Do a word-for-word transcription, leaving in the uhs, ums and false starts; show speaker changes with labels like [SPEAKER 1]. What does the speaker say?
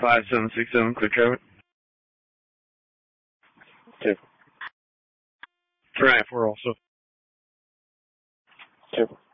[SPEAKER 1] five seven six seven, clear traffic.
[SPEAKER 2] Two.
[SPEAKER 1] three nine four also.
[SPEAKER 2] Two.